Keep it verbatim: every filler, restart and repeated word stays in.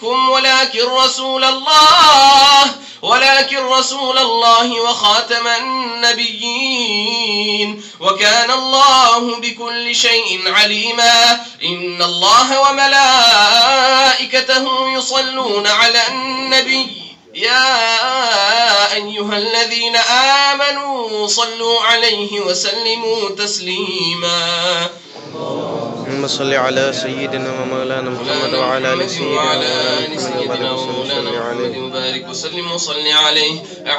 ولكن رسول الله ولكن رسول الله وخاتم النبيين وكان الله بكل شيء عليما. إن الله وملائكته يصلون على النبي يا أيها الذين آمنوا صلوا عليه وسلموا تسليما. اللهم صل على سيدنا ومولانا محمد وعلى آل سيدنا ومولانا محمد وبارك وسلم وصل عليه.